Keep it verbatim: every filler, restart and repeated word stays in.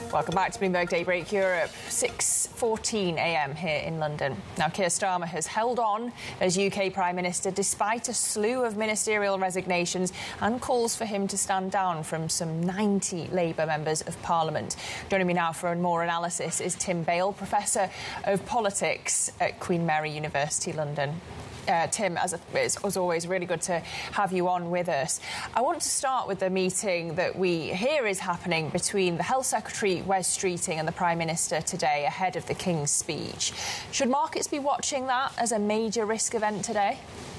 Welcome back to Bloomberg Daybreak Europe. six fourteen a m here in London. Now, Keir Starmer has held on as U K Prime Minister despite a slew of ministerial resignations and calls for him to stand down from some ninety Labour members of Parliament. Joining me now for more analysis is Tim Bale, Professor of Politics at Queen Mary University, London. Uh, Tim, as, it's, as always, really good to have you on with us. I want to start with the meeting that we hear is happening between the Health Secretary, Wes Streeting, and the Prime Minister today ahead of the King's speech. Should markets be watching that as a major risk event today?